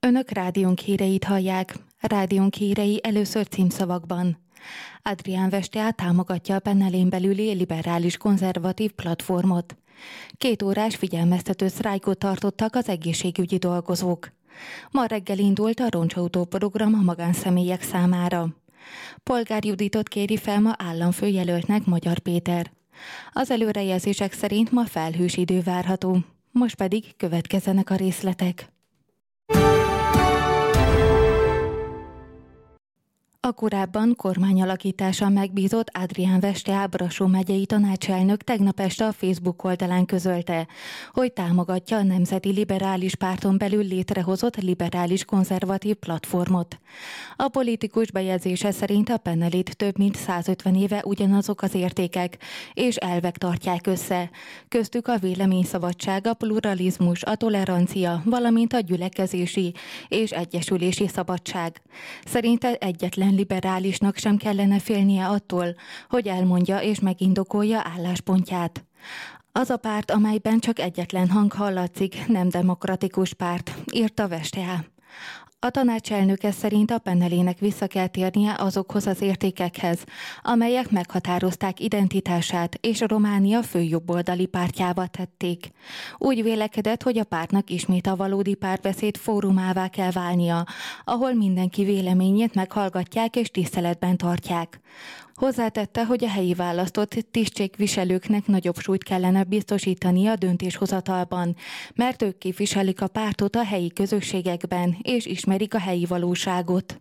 Önök rádiónk híreit hallják. Rádiónk hírei először címszavakban. Adrián Vestea támogatja a Pennelén belüli liberális konzervatív platformot. 2 órás figyelmeztető sztrájkot tartottak az egészségügyi dolgozók. Ma reggel indult a roncsautó program a magánszemélyek számára. Polgár Juditot kéri fel ma államfőjelöltnek Magyar Péter. Az előrejelzések szerint ma felhős idő várható. Most pedig következzenek a részletek. A korábban kormányalakítással megbízott Adrián Vestea Brassó megyei tanácselnök tegnap este a Facebook oldalán közölte, hogy támogatja a Nemzeti Liberális Párton belül létrehozott liberális konzervatív platformot. A politikus bejegyzése szerint a Pennelét több mint 150 éve ugyanazok az értékek és elvek tartják össze. Köztük a véleményszabadság, a pluralizmus, a tolerancia, valamint a gyülekezési és egyesülési szabadság. Szerinte egyetlen liberálisnak sem kellene félnie attól, hogy elmondja és megindokolja álláspontját. Az a párt, amelyben csak egyetlen hang hallatszik, nem demokratikus párt, írta Vestea. A tanácselnöke szerint a Pennelének vissza kell térnie azokhoz az értékekhez, amelyek meghatározták identitását és Románia főjobboldali pártjává tették. Úgy vélekedett, hogy a pártnak ismét a valódi párbeszéd fórumává kell válnia, ahol mindenki véleményét meghallgatják és tiszteletben tartják. Hozzátette, hogy a helyi választott tisztségviselőknek nagyobb súlyt kellene biztosítani a döntéshozatalban, mert ők képviselik a pártot a helyi közösségekben, és ismerik a helyi valóságot.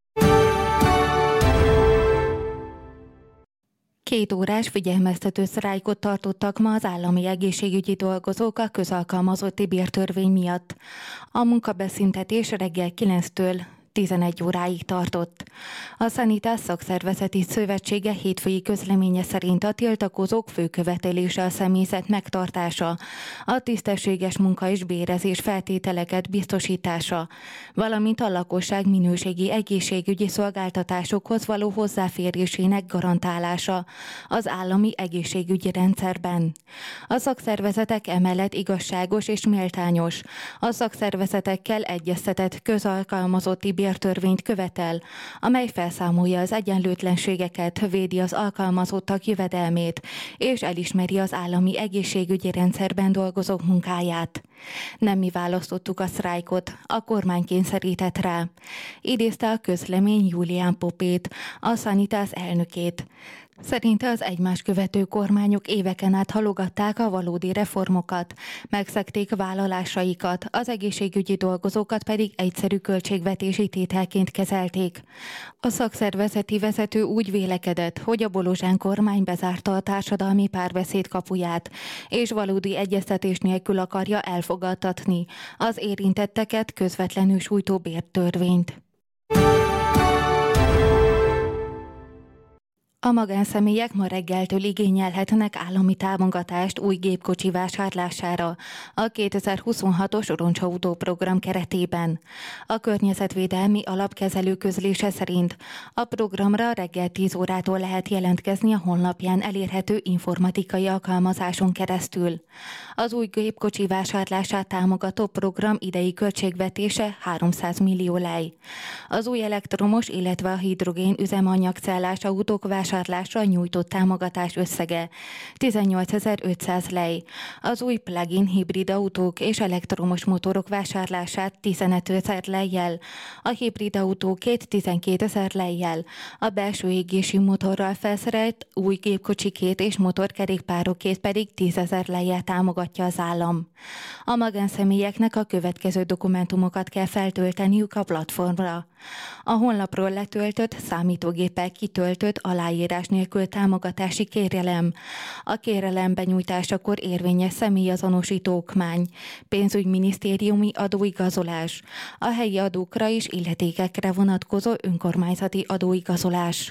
2 órás figyelmeztető sztrájkot tartottak ma az állami egészségügyi dolgozók a közalkalmazotti bértörvény miatt. A munkabeszüntetés reggel 9-től 11 óráig tartott. A Sanitas szakszervezeti szövetsége hétfői közleménye szerint a tiltakozók fő követelése a személyzet megtartása, a tisztességes munka és bérezés feltételeket biztosítása, valamint a lakosság minőségi egészségügyi szolgáltatásokhoz való hozzáférésének garantálása az állami egészségügyi rendszerben. A szakszervezetek emellett igazságos és méltányos, a szakszervezetekkel egyeztetett közalkalmazotti bértörvényt követel, amely felszámolja az egyenlőtlenségeket, védi az alkalmazottak jövedelmét, és elismeri az állami egészségügyi rendszerben dolgozók munkáját. Nem mi választottuk a sztrájkot, a kormány kényszerített rá, idézte a közlemény Julián Popét, a Sanitas elnökét. Szerinte az egymást követő kormányok éveken át halogatták a valódi reformokat, megszegték vállalásaikat, az egészségügyi dolgozókat pedig egyszerű költségvetési tételként kezelték. A szakszervezeti vezető úgy vélekedett, hogy a Bolozsán kormány bezárta a társadalmi párbeszéd kapuját, és valódi egyeztetés nélkül akarja elfogadtatni az érintetteket közvetlenül sújtó bértörvényt. A magánszemélyek ma reggeltől igényelhetnek állami támogatást új gépkocsi vásárlására a 2026-os roncsautó program keretében. A Környezetvédelmi Alapkezelő közlése szerint a programra reggel 10 órától lehet jelentkezni a honlapján elérhető informatikai alkalmazáson keresztül. Az új gépkocsi vásárlását támogató program idei költségvetése 300 millió lej. Az új elektromos, illetve a hidrogén üzemanyagcellás autók vásárlásra nyújtott támogatás összege 18.500 lej. Az új plug-in hibrid autók és elektromos motorok vásárlását 15.000 lejjel, a hibrid autókét 12.000 lejjel, a belső égési motorral felszerelt új gépkocsikét és motorkerékpárokét pedig 10.000 lejjel támogatja az állam. A magánszemélyeknek a következő dokumentumokat kell feltölteniük a platformra. A honlapról letöltött, számítógéppel kitöltött aláírás nélkül támogatási kérelem, a kérelem benyújtásakor érvényes személyazonosító okmány, pénzügyminisztériumi adóigazolás, a helyi adókra és illetékekre vonatkozó önkormányzati adóigazolás.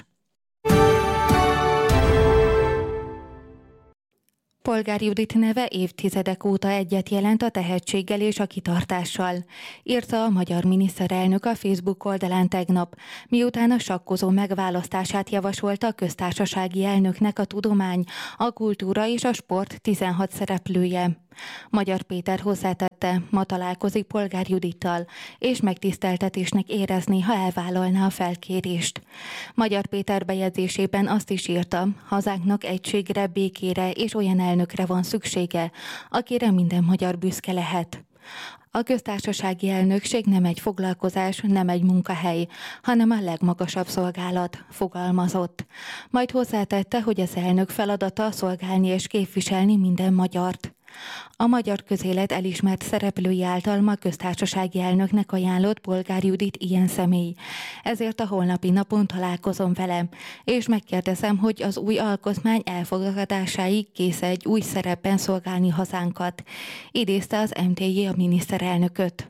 Polgár Judit neve évtizedek óta egyet jelent a tehetséggel és a kitartással, írta a magyar miniszterelnök a Facebook oldalán tegnap, miután a sakkozó megválasztását javasolta a köztársasági elnöknek a tudomány, a kultúra és a sport 16 szereplője. Magyar Péter hozzátette, ma találkozik Polgár Judittal, és megtiszteltetésnek érezni, ha elvállalná a felkérést. Magyar Péter bejegyzésében azt is írta, hazánknak egységre, békére és olyan elnökre van szüksége, akire minden magyar büszke lehet. A köztársasági elnökség nem egy foglalkozás, nem egy munkahely, hanem a legmagasabb szolgálat, fogalmazott. Majd hozzátette, hogy az elnök feladata szolgálni és képviselni minden magyart. A magyar közélet elismert szereplői által ma köztársasági elnöknek ajánlott Polgár Judit ilyen személy. Ezért a holnapi napon találkozom vele, és megkérdezem, hogy az új alkotmány elfogadásáig kész egy új szerepben szolgálni hazánkat. Idézte az MTJ a miniszterelnököt.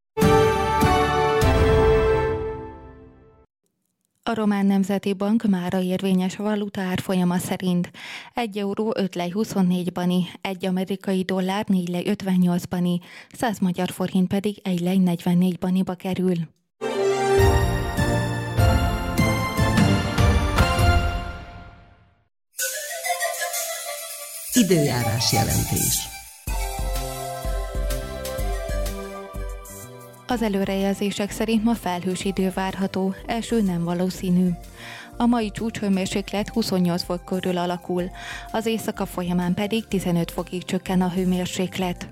A Román Nemzeti Bank mára érvényes valuta árfolyama szerint 1 euró 5 lej 24 bani, 1 amerikai dollár 4 lej 58 bani, 100 magyar forint pedig 1 lej 44 baniba kerül. Időjárás jelentés. Az előrejelzések szerint ma felhős idő várható, eső nem valószínű. A mai csúcshőmérséklet 28 fok körül alakul, az éjszaka folyamán pedig 15 fokig csökken a hőmérséklet.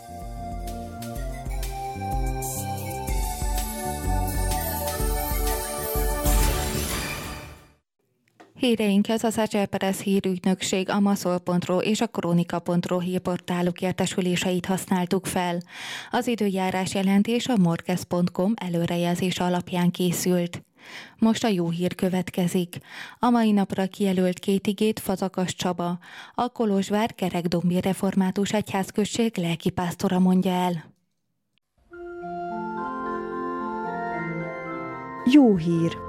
Híreinkhez az Acerperes hírügynökség, a maszol.ro és a kronika.ro hírportálok értesüléseit használtuk fel. Az időjárás jelentés a morkez.com előrejelzése alapján készült. Most a jó hír következik. A mai napra kijelölt 2 igét Fazakas Csaba, a Kolozsvár Kerekdombi Református Egyházközség lelkipásztora mondja el. Jó hír!